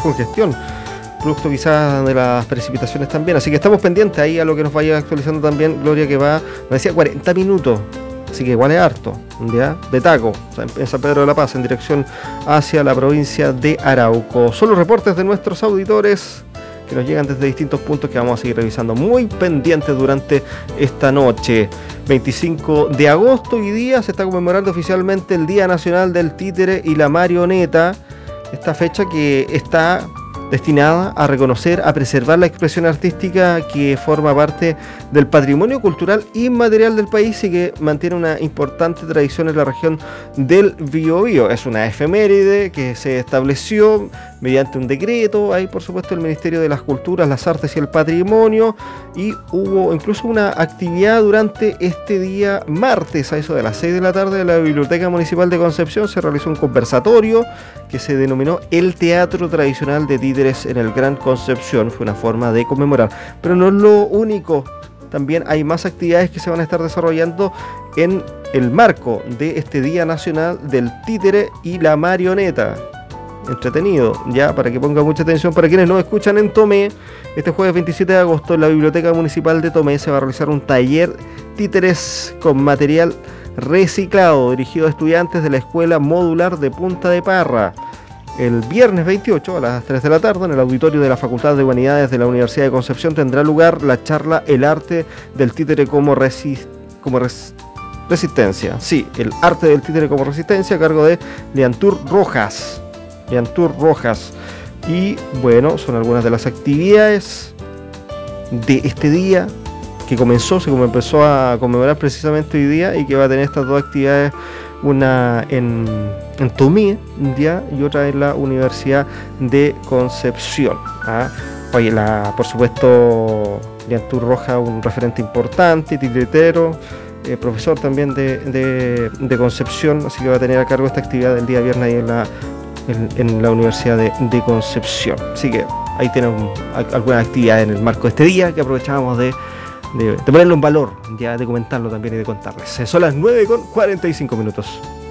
congestión, producto quizás de las precipitaciones también. Así que estamos pendientes ahí a lo que nos vaya actualizando también Gloria, que va, me decía, 40 minutos. Así que igual es harto, ¿ya? De taco, o sea, en San Pedro de la Paz, en dirección hacia la provincia de Arauco. Son los reportes de nuestros auditores que nos llegan desde distintos puntos que vamos a seguir revisando muy pendientes durante esta noche. 25 de agosto, hoy día se está conmemorando oficialmente el Día Nacional del Títere y la Marioneta. Esta fecha que está destinada a reconocer, a preservar la expresión artística que forma parte del patrimonio cultural inmaterial del país y que mantiene una importante tradición en la región del Biobío. Es una efeméride que se estableció mediante un decreto, ahí por supuesto el Ministerio de las Culturas, las Artes y el Patrimonio, y hubo incluso una actividad durante este día martes, a eso de las 6 de la tarde, en la Biblioteca Municipal de Concepción se realizó un conversatorio que se denominó El Teatro Tradicional de Títeres en el Gran Concepción. Fue una forma de conmemorar, pero no es lo único. También hay más actividades que se van a estar desarrollando en el marco de este Día Nacional del Títere y la Marioneta. Entretenido, ya, para que ponga mucha atención. Para quienes nos escuchan en Tomé, este jueves 27 de agosto en la Biblioteca Municipal de Tomé se va a realizar un taller títeres con material reciclado dirigido a estudiantes de la Escuela Modular de Punta de Parra. El viernes 28 a las 3 de la tarde en el auditorio de la Facultad de Humanidades de la Universidad de Concepción tendrá lugar la charla El arte del títere como resistencia. Sí, el arte del títere como resistencia a cargo de Leantur Rojas. Y bueno, son algunas de las actividades de este día que empezó a conmemorar precisamente hoy día y que va a tener estas dos actividades, una en Tomé ya, y otra en la Universidad de Concepción. Oye, por supuesto, Leantur Rojas, un referente importante, titiritero, profesor también de Concepción, así que va a tener a cargo esta actividad del día viernes ahí en la Universidad de Concepción. Así que ahí tenemos algunas actividades en el marco de este día que aprovechábamos de ponerlo en valor, ya de comentarlo también y de contarles. Son las 9:45.